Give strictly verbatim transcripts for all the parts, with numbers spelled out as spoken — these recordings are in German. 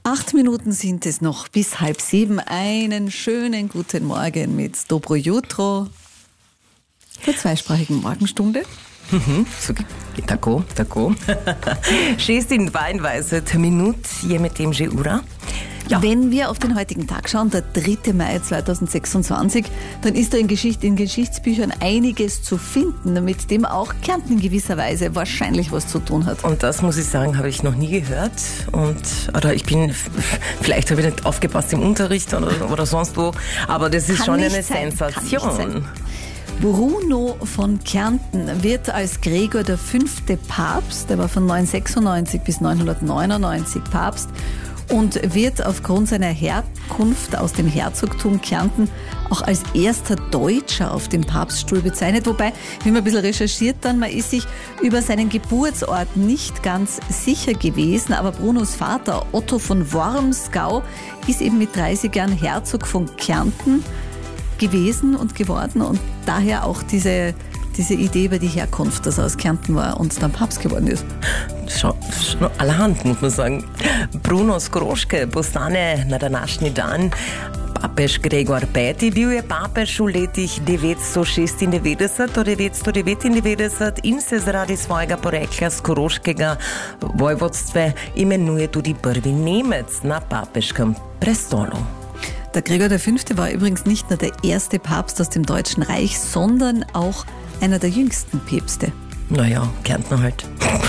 Acht Minuten sind es noch bis halb sieben. Einen schönen guten Morgen mit Dobro Jutro zur zweisprachigen Morgenstunde. Mhm, so, tako, tako. šestindvajset minut je med tem že ura. Ja. Wenn wir auf den heutigen Tag schauen, der dritte Mai zweitausendsechsundzwanzig, dann ist da in, Geschicht, in Geschichtsbüchern einiges zu finden, mit dem auch Kärnten in gewisser Weise wahrscheinlich was zu tun hat. Und das, muss ich sagen, habe ich noch nie gehört. Und, oder ich bin, vielleicht habe ich nicht aufgepasst im Unterricht oder, oder sonst wo, aber das ist Kann schon eine sein, Sensation. Bruno von Kärnten wird als Gregor der Fünfte Papst, der war von neunhundertsechsundneunzig bis neunhundertneunundneunzig Papst, und wird aufgrund seiner Herkunft aus dem Herzogtum Kärnten auch als erster Deutscher auf dem Papststuhl bezeichnet. Wobei, wenn man ein bisschen recherchiert, dann man ist sich über seinen Geburtsort nicht ganz sicher gewesen. Aber Brunos Vater Otto von Wormsgau ist eben mit dreißig Jahren Herzog von Kärnten gewesen und geworden. Und daher auch diese, diese Idee über die Herkunft, dass er aus Kärnten war und dann Papst geworden ist. Schon, schon allerhand, muss man sagen. Bruno Skoroške postane na današnji dan papež Gregor Peti. Bil je papež v letih devetsto šestindevetdeset do devetsto devetindevetdeset in se zaradi svojega porekla Skoroškega vojvodstva imenuje tudi prvi Nemec na papeškem prestolu. Der Gregor der Fünfte war übrigens nicht nur der erste Papst aus dem Deutschen Reich, sondern auch einer der jüngsten Päpste. Naja, Kärntner halt.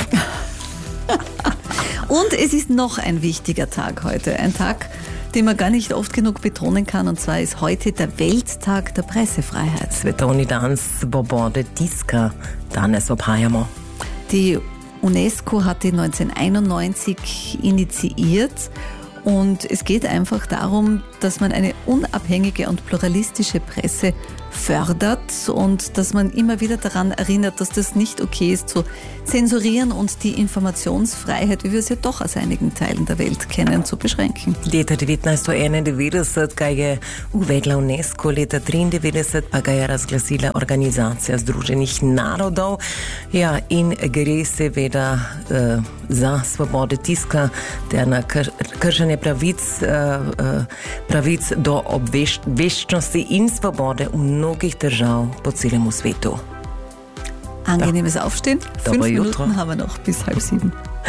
Und es ist noch ein wichtiger Tag heute. Ein Tag, den man gar nicht oft genug betonen kann. Und zwar ist heute der Welttag der Pressefreiheit. Svetovni dan svobode tiska danes obhajamo. Die UNESCO hatte neunzehnhunderteinundneunzig initiiert. Und es geht einfach darum, dass man eine unabhängige und pluralistische Presse fördert und dass man immer wieder daran erinnert, dass das nicht okay ist, zu zensurieren und die Informationsfreiheit, wie wir es ja doch aus einigen Teilen der Welt kennen, zu beschränken. Leta devetnajststo enaindevetdeset ga je uvedla UNESCO, leta triindevetdeset pa ga je razglasila Organizacija združenih narodov. Ja, in gre seveda uh, za svobode tiska ter na kr kršenje pravic, uh, uh, pravic do obveščenosti in svobode v mnogih držav po celem svetu. Angenehmes Aufstehen. Dobro Fünf jutro. Minuten haben wir noch bis halb sieben.